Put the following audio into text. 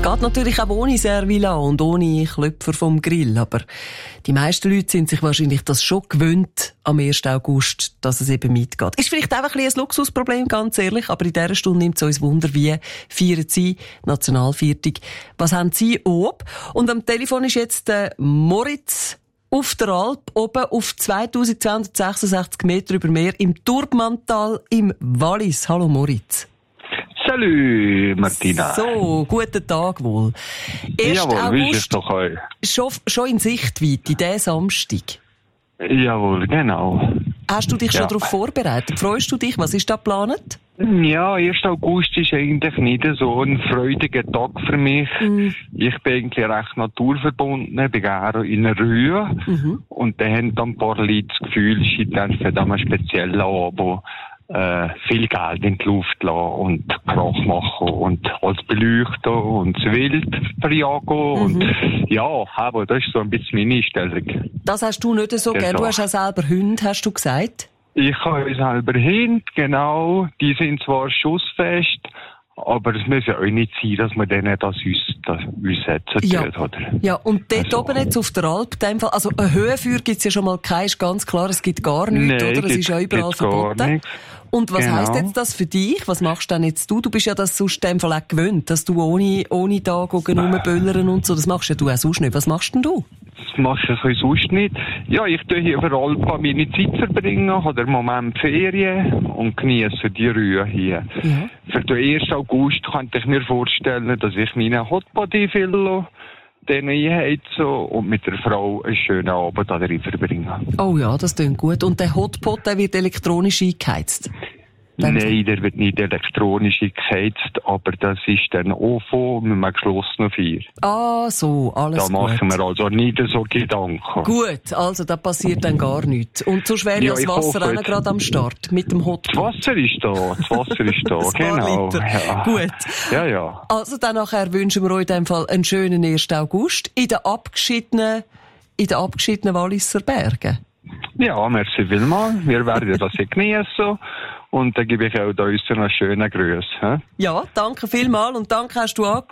Geht natürlich auch ohne Servila und ohne Klöpfer vom Grill, aber die meisten Leute sind sich wahrscheinlich das schon gewöhnt am 1. August, dass es eben mitgeht. Ist vielleicht auch ein bisschen ein Luxusproblem, ganz ehrlich, aber in dieser Stunde nimmt es uns Wunder, wie feiern Sie Nationalviertig? Was haben Sie oben? Und am Telefon ist jetzt Moritz auf der Alp, oben auf 2266 Meter über Meer im Turbantal im Wallis. Hallo Moritz. Salut, Martina. So, guten Tag wohl. 1. Jawohl, wie ist es August, doch euch? schon in Sichtweite, diesen Samstag. Jawohl, genau. Hast du dich schon Ja. darauf vorbereitet? Freust du dich? Was ist da geplant? Ja, 1. August ist eigentlich nicht so ein freudiger Tag für mich. Ich bin eigentlich recht naturverbunden, bin gerne in der Rühe. Und dann haben dann ein paar Leute das Gefühl, sie dürfen da mal speziell Abend viel Geld in die Luft lassen und Krach machen und alles beleuchten und das Wild verjagen. Und ja, aber das ist so ein bisschen meine Einstellung. Das hast du nicht so gern. Du hast auch selber Hunde, hast du gesagt? Ich habe selber Hunde, genau. Die sind zwar schussfest, aber es muss ja auch nicht sein, dass man denen das aussetzen tut, oder? Ja, und dort Also, oben jetzt auf der Alp, in dem Fall, also ein Höhenfeuer gibt's ja schon mal kein, ist ganz klar, es gibt gar nichts, Nein, oder? Es ist ja überall gibt's gar verboten. nichts. Und was Genau. heisst jetzt das für dich? Was machst denn jetzt du? Du bist ja das sonst in dem Fall auch gewöhnt, dass du ohne da rumböllern und so, das machst ja du auch sonst nicht. Was machst denn du? Das mache ich auch sonst nicht. Ja, ich tue hier überall meine Zeit verbringen, habe im Moment Ferien und genieße die Ruhe hier. Ja. Für den 1. August könnte ich mir vorstellen, dass ich meinen Hotbody fülle, den einheize und mit der Frau einen schönen Abend da drin verbringen. Oh ja, das klingt gut. Und der Hotpot, der wird elektronisch eingeheizt? Nein, der wird nicht elektronisch eingeheizt, aber das ist dann OFO mit einem geschlossenen Feuer. Ah, so, alles Da gut. machen wir also nicht so Gedanken. Gut, also da passiert dann gar nichts. Und sonst wäre ja Ja, das ich Wasser hoffe auch noch jetzt. gerade am Start mit dem Das Hotpot. Wasser ist da, Ein paar genau. Liter. Ja. Gut. Ja, ja. Also dann nachher wünschen wir euch in dem Fall einen schönen 1. August in den abgeschiedenen Walliser Bergen. Ja, merci vielmals. Wir werden das hier genießen. Und dann gebe ich auch da uns einen schönen Gruß. Ja, danke vielmals und danke hast du